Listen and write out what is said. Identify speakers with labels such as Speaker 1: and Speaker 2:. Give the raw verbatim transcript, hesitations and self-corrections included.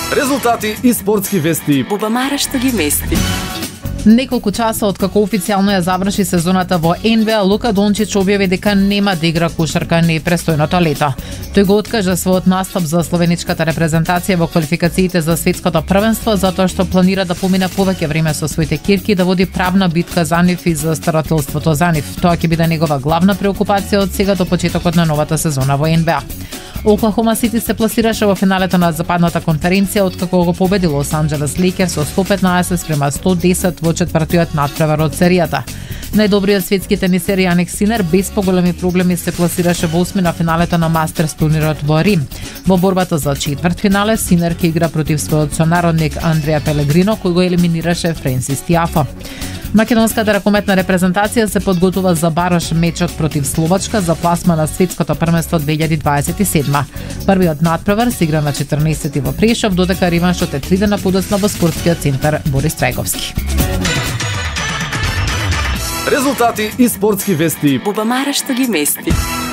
Speaker 1: Резултати и спортски вести.
Speaker 2: Бубамара што ги мести.
Speaker 3: Неколку часа откако официјално ја заврши сезоната во Ен Би А, Лука Дончич објави дека нема да игра кошарка непрестојното лето. Тој го откажа својот настап за словеничката репрезентација во квалификациите за светското првенство затоа што планира да помине повеќе време со своите ќерки и да води правна битка за нив и за старателството за нив. Тоа ќе биде негова главна преокупација од сега до почетокот на новата сезона во Ен Би А. Оклахома Сити се пласираше во финалето на западната конференција откако го победи Лос Анџелес Лейкерс со сто петнаесет спрема сто десет во четвртиот надпревар од серијата. Најдобриот светски тенисер Јаник Синер без поголеми проблеми се пласираше во осми на финалето на Мастерс турнирот во Рим. Во борбата за четвртфинале Синер ќе игра против својот сонародник Андреа Пелегрино, кој го елиминираше Френсис Тиафо. Македонската ракометна репрезентација се подготвува за бараш мечот против Словачка за пласма на светското првенство две илјади дваесет и седма. Првиот надпревар се игра на четрнаесети во Прешев, додека реваншот е три дена подоцна во спортскиот центар Борис Трајковски.
Speaker 1: Резултати и спортски вести.
Speaker 2: Бубамара што ги мести.